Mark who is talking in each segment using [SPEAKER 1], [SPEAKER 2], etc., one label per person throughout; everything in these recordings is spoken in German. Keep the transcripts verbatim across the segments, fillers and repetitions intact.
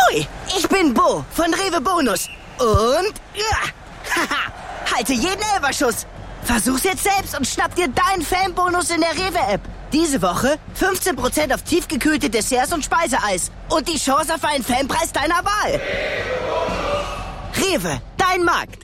[SPEAKER 1] Hui, ich bin Bo von Rewe Bonus. Und, ja, haha, halte jeden Elferschuss. Versuch's jetzt selbst und schnapp dir deinen Fanbonus in der Rewe-App. Diese Woche fünfzehn Prozent auf tiefgekühlte Desserts und Speiseeis. Und die Chance auf einen Fanpreis deiner Wahl. Rewe, dein Markt.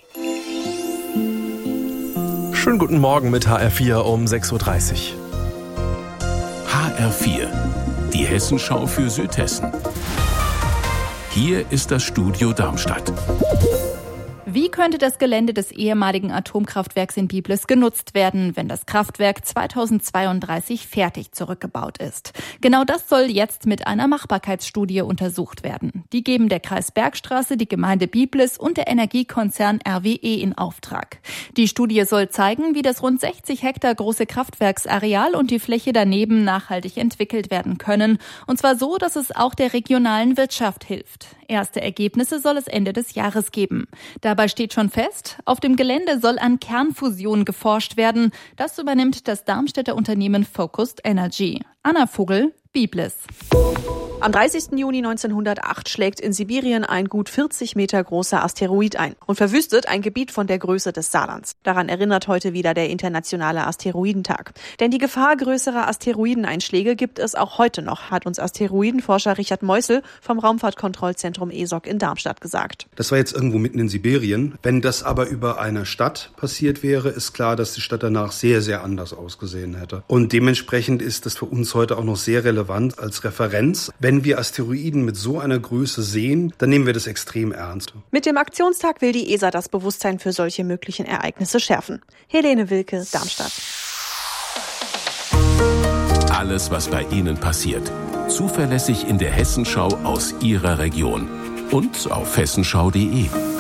[SPEAKER 2] Schönen guten Morgen mit H R vier um sechs Uhr dreißig.
[SPEAKER 3] H R vier, die Hessenschau für Südhessen. Hier ist das Studio Darmstadt.
[SPEAKER 4] Wie könnte das Gelände des ehemaligen Atomkraftwerks in Biblis genutzt werden, wenn das Kraftwerk zweitausendzweiunddreißig fertig zurückgebaut ist? Genau das soll jetzt mit einer Machbarkeitsstudie untersucht werden. Die geben der Kreis Bergstraße, die Gemeinde Biblis und der Energiekonzern R W E in Auftrag. Die Studie soll zeigen, wie das rund sechzig Hektar große Kraftwerksareal und die Fläche daneben nachhaltig entwickelt werden können. Und zwar so, dass es auch der regionalen Wirtschaft hilft. Erste Ergebnisse soll es Ende des Jahres geben. Dabei steht schon fest, auf dem Gelände soll an Kernfusion geforscht werden. Das übernimmt das Darmstädter Unternehmen Focused Energy. Anna Vogel, Biblis.
[SPEAKER 5] Am dreißigsten Juni neunzehnhundertacht schlägt in Sibirien ein gut vierzig Meter großer Asteroid ein und verwüstet ein Gebiet von der Größe des Saarlands. Daran erinnert heute wieder der internationale Asteroidentag. Denn die Gefahr größerer Asteroideneinschläge gibt es auch heute noch, hat uns Asteroidenforscher Richard Meusel vom Raumfahrtkontrollzentrum E S O C in Darmstadt gesagt.
[SPEAKER 6] Das war jetzt irgendwo mitten in Sibirien. Wenn das aber über eine Stadt passiert wäre, ist klar, dass die Stadt danach sehr, sehr anders ausgesehen hätte. Und dementsprechend ist das für uns heute auch noch sehr relevant als Referenz. Wenn wir Asteroiden mit so einer Größe sehen, dann nehmen wir das extrem ernst.
[SPEAKER 5] Mit dem Aktionstag will die E S A das Bewusstsein für solche möglichen Ereignisse schärfen. Helene Wilke, Darmstadt.
[SPEAKER 3] Alles, was bei Ihnen passiert. Zuverlässig in der Hessenschau aus Ihrer Region. Und auf hessenschau punkt de.